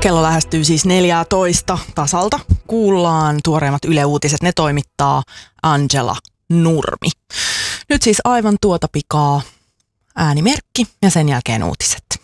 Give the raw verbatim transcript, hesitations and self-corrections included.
Kello lähestyy siis neljätoista tasalta. Kuullaan tuoreimmat Yle Uutiset. Ne toimittaa Angela Nurmi. Nyt siis aivan tuota pikaa äänimerkki ja sen jälkeen uutiset.